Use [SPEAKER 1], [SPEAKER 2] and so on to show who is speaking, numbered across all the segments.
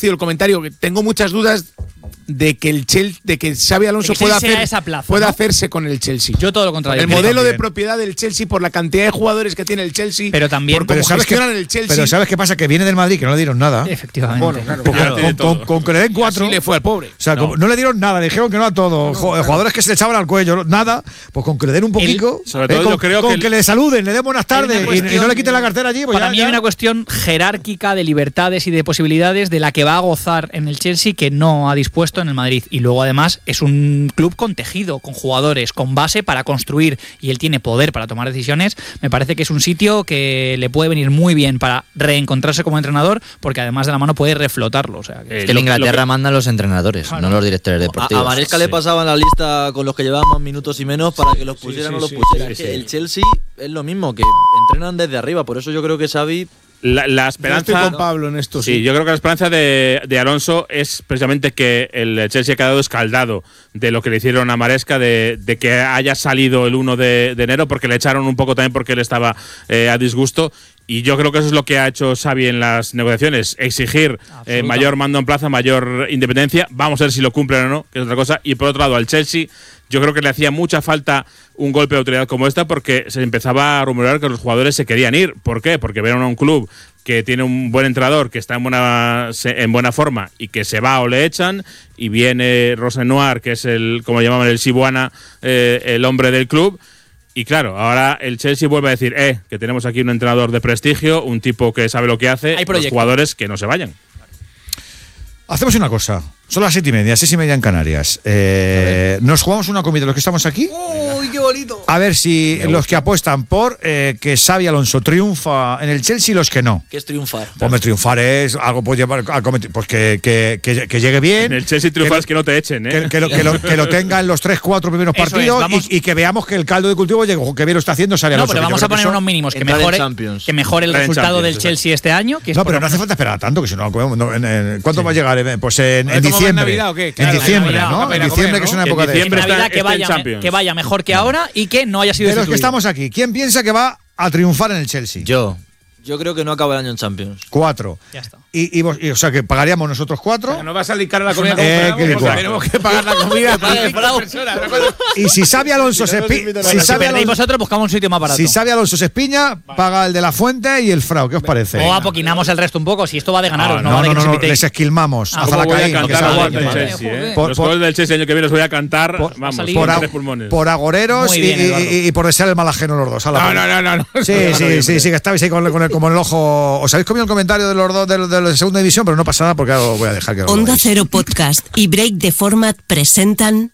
[SPEAKER 1] parecido el comentario, que tengo muchas dudas de que Xabi Alonso pueda hacerse con el Chelsea.
[SPEAKER 2] Yo todo lo contrario.
[SPEAKER 1] El modelo de propiedad del Chelsea, por la cantidad de jugadores que tiene el Chelsea,
[SPEAKER 2] pero también
[SPEAKER 1] por cómo gestionan el Chelsea.
[SPEAKER 3] Pero ¿sabes qué pasa? Que viene del Madrid, que no le dieron nada.
[SPEAKER 2] Efectivamente.
[SPEAKER 1] Bueno, claro.
[SPEAKER 3] Con que le den 4.
[SPEAKER 1] Así le fue al pobre.
[SPEAKER 3] O sea, no le dieron nada, le dijeron que no a todo. Jugadores que se le echaban al cuello, nada. Pues con que le den un poquito.
[SPEAKER 4] Sobre todo yo creo
[SPEAKER 3] con que le saluden, le den buenas tardes y no le quiten la cartera allí. Pues
[SPEAKER 2] para mí hay una cuestión jerárquica de libertades y de posibilidades de la que va a gozar en el Chelsea que no ha dispuesto en el Madrid. Y luego además es un club con tejido, con jugadores, con base para construir, y él tiene poder para tomar decisiones. Me parece que es un sitio que le puede venir muy bien para reencontrarse como entrenador, porque además de la mano puede reflotarlo. O sea,
[SPEAKER 5] es que en Inglaterra mandan los entrenadores, no los directores deportivos.
[SPEAKER 6] A Maresca le pasaban la lista con los que llevaban más minutos y menos para que los pusieran o los pusieran. El Chelsea es lo mismo, que entrenan desde arriba, por eso yo creo que Xavi…
[SPEAKER 4] La esperanza.
[SPEAKER 1] Yo estoy con Pablo en esto.
[SPEAKER 4] Sí, yo creo que la esperanza de Alonso es precisamente que el Chelsea ha quedado escaldado de lo que le hicieron a Maresca, de que haya salido el 1 de enero, porque le echaron un poco también porque él estaba a disgusto. Y yo creo que eso es lo que ha hecho Xavi en las negociaciones, exigir mayor mando en plaza, mayor independencia. Vamos a ver si lo cumplen o no, que es otra cosa. Y por otro lado, al Chelsea, yo creo que le hacía mucha falta un golpe de autoridad como esta, porque se empezaba a rumorear que los jugadores se querían ir. ¿Por qué? Porque ven a un club que tiene un buen entrenador, que está en buena forma y que se va o le echan, y viene Rosenoir, que es como llamaban el Sibuana, el hombre del club. Y claro, ahora el Chelsea vuelve a decir que tenemos aquí un entrenador de prestigio, un tipo que sabe lo que hace, los jugadores que no se vayan.
[SPEAKER 3] Hacemos una cosa. Son las 7:30, 6:30 en Canarias. Nos jugamos una comida los que estamos aquí.
[SPEAKER 6] ¡Uy, qué bonito!
[SPEAKER 3] A ver si los que apuestan por que Xabi Alonso triunfa en el Chelsea y los que no.
[SPEAKER 6] ¿Qué es triunfar?
[SPEAKER 3] Hombre, triunfar es algo, puede llevar a cometer, pues que llegue bien.
[SPEAKER 4] En el Chelsea triunfar es que no te echen,
[SPEAKER 3] que lo tenga en los 3-4 primeros partidos y que veamos que el caldo de cultivo llegue, que bien lo está haciendo Xabi Alonso.
[SPEAKER 2] No, pero vamos a poner unos mínimos, que mejore el resultado del Chelsea este año.
[SPEAKER 3] No, pero no hace falta esperar tanto, que si no, ¿cuánto va a llegar? Pues en diciembre.
[SPEAKER 1] Navidad, ¿o qué?
[SPEAKER 3] En diciembre, ¿no? En diciembre, que es una época de…
[SPEAKER 2] En Navidad que vaya mejor que ahora y que no haya sido
[SPEAKER 3] de los que estamos aquí, ¿quién piensa que va a triunfar en el Chelsea?
[SPEAKER 6] Yo creo que no acaba el año en Champions.
[SPEAKER 3] 4.
[SPEAKER 2] Ya está.
[SPEAKER 3] O sea, que pagaríamos nosotros 4.
[SPEAKER 1] O sea, no va a salir cara la comida tenemos que pagar la comida para 5 personas.
[SPEAKER 3] Y si Xabi Alonso se espiña…
[SPEAKER 2] Si perdéis vosotros, buscamos un sitio más barato.
[SPEAKER 3] Si Xabi Alonso se espiña, paga el de la Fuente y el Frau. ¿Qué os parece?
[SPEAKER 2] O apoquinamos el resto un poco, si esto va de ganaros.
[SPEAKER 3] No, les esquilmamos. Hasta la caída.
[SPEAKER 4] Los goles del Chelsea el año que viene los voy a cantar,
[SPEAKER 3] por agoreros y por desear el mal ajeno los dos.
[SPEAKER 1] No.
[SPEAKER 3] Sí, que estabais ahí como el ojo. Os habéis comido el comentario de los dos de la segunda división, pero no pasa nada porque ahora voy a dejar que…
[SPEAKER 7] Onda Cero Podcast y Break the Format presentan…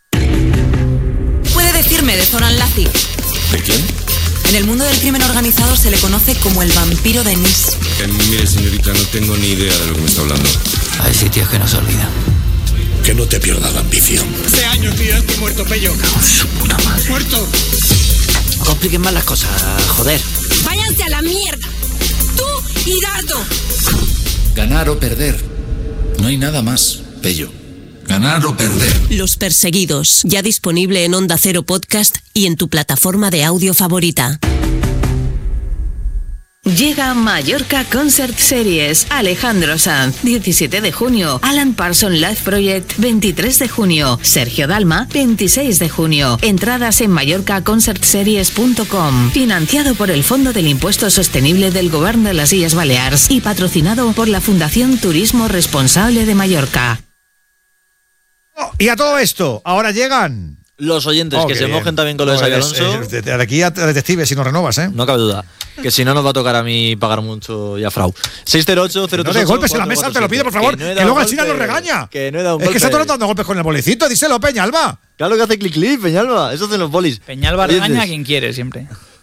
[SPEAKER 7] ¿Puede decirme de Zoran Lazi?
[SPEAKER 8] ¿De quién?
[SPEAKER 7] En el mundo del crimen organizado se le conoce como el vampiro de Nice.
[SPEAKER 8] Mire, señorita, no tengo ni idea de lo que me está hablando.
[SPEAKER 5] Hay sitios que no se olvidan.
[SPEAKER 8] Que no te pierdas la ambición.
[SPEAKER 9] Hace años, tío, estoy muerto, Pello.
[SPEAKER 5] Su puta madre.
[SPEAKER 9] ¡Muerto!
[SPEAKER 5] No compliquen más las cosas, joder.
[SPEAKER 7] ¡Váyanse a la mierda! ¡Tú y Dardo!
[SPEAKER 10] Ganar o perder. No hay nada más, Pello. Ganar o perder.
[SPEAKER 7] Los Perseguidos, ya disponible en Onda Cero Podcast y en tu plataforma de audio favorita.
[SPEAKER 11] Llega Mallorca Concert Series, Alejandro Sanz, 17 de junio, Alan Parsons Live Project, 23 de junio, Sergio Dalma, 26 de junio. Entradas en mallorcaconcertseries.com, financiado por el Fondo del Impuesto Sostenible del Gobierno de las Illes Balears y patrocinado por la Fundación Turismo Responsable de Mallorca.
[SPEAKER 3] Y a todo esto, ahora llegan…
[SPEAKER 6] Los oyentes que se mojen también con lo de Xabi Alonso.
[SPEAKER 3] De aquí a detective si no renovas, ¿eh?
[SPEAKER 6] No cabe duda. Que si no nos va a tocar a mí pagar mucho y a Frau. 608-038.
[SPEAKER 3] No de golpes en la mesa, te lo pido, por favor. Que luego Alsina nos regaña.
[SPEAKER 6] Que no he dado un
[SPEAKER 3] golpe. Es que está dando golpes con el bolicito. Díselo, Peñalba.
[SPEAKER 6] Claro que hace clic, Peñalba. Eso hacen los bolis.
[SPEAKER 2] Peñalba regaña a quien quiere siempre.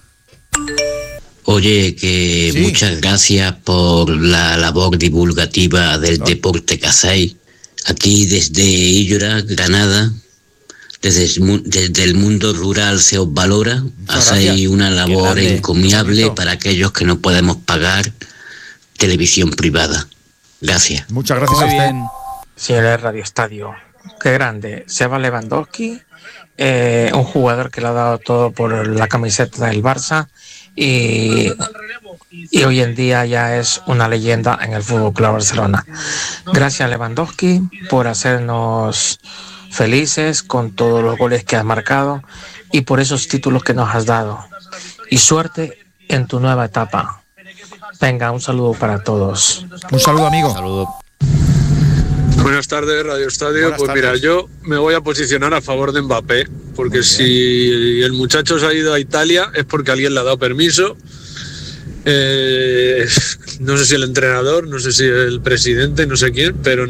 [SPEAKER 12] Oye, que muchas gracias por la labor divulgativa del deporte que hacéis. Aquí desde Illora, Granada. Desde el mundo rural se os valora, hacéis una labor encomiable para aquellos que no podemos pagar televisión privada. Gracias.
[SPEAKER 3] Muchas gracias a usted.
[SPEAKER 13] Sí, el Radio Estadio. Qué grande. Seba Lewandowski, un jugador que le ha dado todo por la camiseta del Barça y hoy en día ya es una leyenda en el FC Barcelona. Gracias Lewandowski por hacernos felices con todos los goles que has marcado y por esos títulos que nos has dado. Y suerte en tu nueva etapa. Venga, un saludo para todos.
[SPEAKER 3] Un saludo, amigo.
[SPEAKER 5] Saludo.
[SPEAKER 14] Buenas tardes, Radio Estadio. Pues mira, yo me voy a posicionar a favor de Mbappé, porque si el muchacho se ha ido a Italia es porque alguien le ha dado permiso. No sé si el entrenador, no sé si el presidente, no sé quién, pero